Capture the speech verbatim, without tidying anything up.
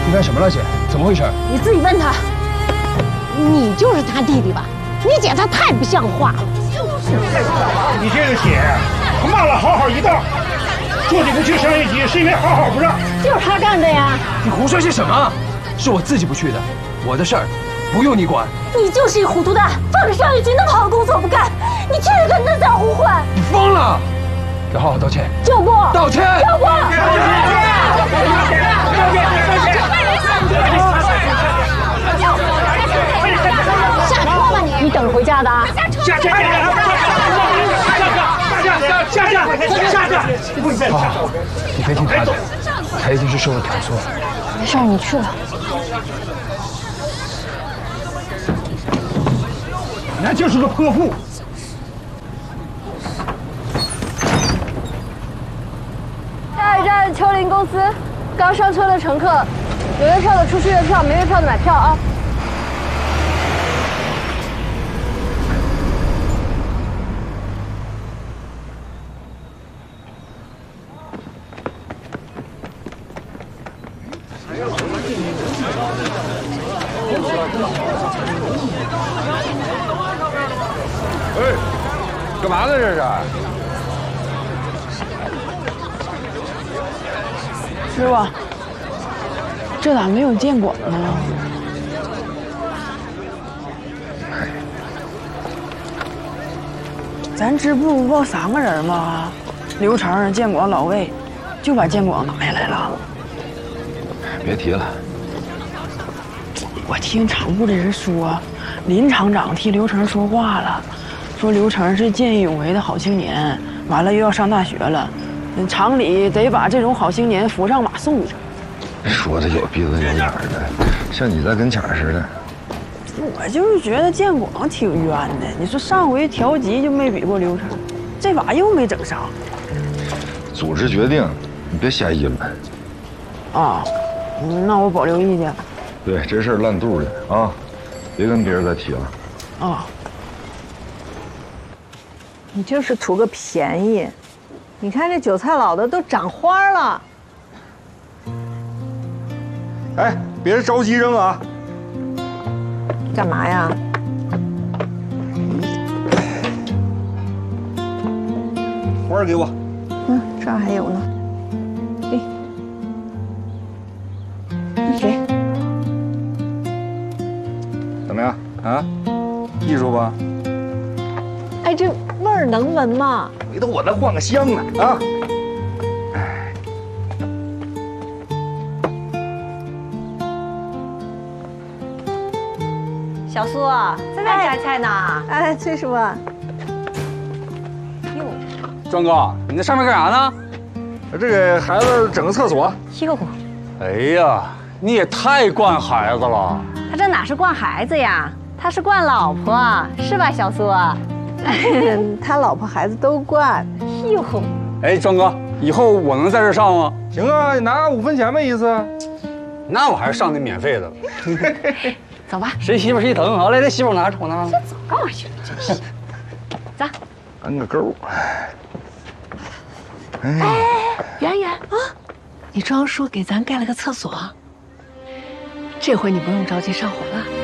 你干什么了，姐？怎么回事？ 你自己问他。你就是他弟弟吧？你姐她太不像话了。就是。 你这个姐，他骂了好好一道，坐地不去商业局是因为好好不让。 就是他干的呀！ 你胡说些什么？是我自己不去的，我的事儿不用你管。 你就是一糊涂蛋，放着商业局那么好的工作不干，你天天跟那叫呼唤。 你疯了！要好好道歉。 就不道歉。 就不。下车吧你！你等着回家的啊！ 下下下下下下下下！ 好，你别听他的，他一定是受了挑唆。 没事，你去吧。 那就是个泼妇。 下一站秋林公司，刚上车的乘客，有月票的出去月票，没月票的买票啊。 哎，干嘛呢这是？ 师傅，这咋没有监管呢？咱支部不报三个人吗？刘成、建广、老魏，就把建广拿下来了。 别提了。 我听厂部的人说，林厂长替刘成说话了，说刘成是见义勇为的好青年，完了又要上大学了，厂里得把这种好青年扶上马送去。 说的有鼻子有眼儿的，像你在跟前似的。 我就是觉得建广挺冤的，你说上回调级就没比过刘成，这把又没整上。 组织决定，你别瞎议论。 啊，那我保留意见。 对，这事儿烂肚的啊，别跟别人再提了。 啊， 你就是图个便宜，你看这韭菜老的都长花了。 哎，别着急扔啊！ 干嘛呀？ 花儿给我。 嗯，这儿还有呢。给，给。 怎么样啊？艺术吧？ 哎，这味儿能闻吗？ 回头我再换个香呢啊！ 小苏，在那摘菜呢。哎，崔师傅。哟， 庄哥，你在上面干啥呢？ 这个孩子整个厕所。 哟， 哎呀，你也太惯孩子了。 他这哪是惯孩子呀？他是惯老婆，是吧，小苏？他老婆孩子都惯。哟， 哎，庄哥，以后我能在这上吗？ 行啊，你拿五分钱呗一次。 那我还是上那免费的了。 走吧， 谁媳妇谁疼？好，来，这媳妇拿着，我拿着。 先走，干嘛去了？真是。走。 安个钩。 哎，圆圆啊，你庄叔给咱盖了个厕所，这回你不用着急上火了。